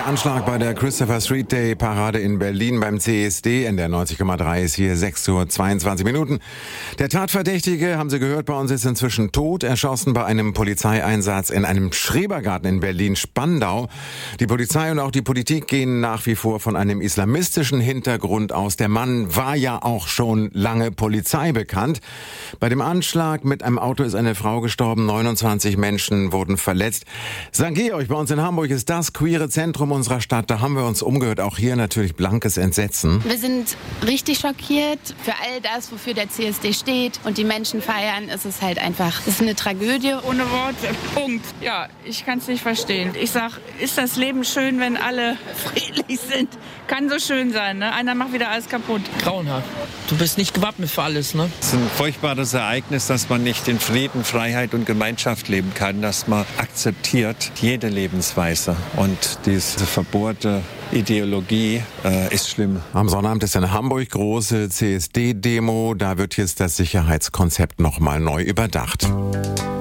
Der Anschlag bei der Christopher Street Day Parade in Berlin beim CSD in der 90,3 ist hier 6:22 Uhr. Der Tatverdächtige, haben Sie gehört, bei uns ist inzwischen tot, erschossen bei einem Polizeieinsatz in einem Schrebergarten in Berlin-Spandau. Die Polizei und auch die Politik gehen nach wie vor von einem islamistischen Hintergrund aus. Der Mann war ja auch schon lange Polizei bekannt. Bei dem Anschlag mit einem Auto ist eine Frau gestorben, 29 Menschen wurden verletzt. St. Georg bei uns in Hamburg ist das queere Zentrum unserer Stadt. Da haben wir uns umgehört. Auch hier natürlich blankes Entsetzen. Wir sind richtig schockiert. Für all das, wofür der CSD steht und die Menschen feiern, ist es halt einfach, es ist eine Tragödie. Ohne Worte. Punkt. Ja, ich kann es nicht verstehen. Ich sag, ist das Leben schön, wenn alle friedlich sind? Kann so schön sein, ne? Einer macht wieder alles kaputt. Grauenhaft. Du bist nicht gewappnet für alles, ne? Es ist ein furchtbares Ereignis, dass man nicht in Frieden, Freiheit und Gemeinschaft leben kann, dass man akzeptiert jede Lebensweise. Und diese verbohrte Ideologie ist schlimm. Am Sonnabend ist in Hamburg große CSD-Demo. Da wird jetzt das Sicherheitskonzept nochmal neu überdacht.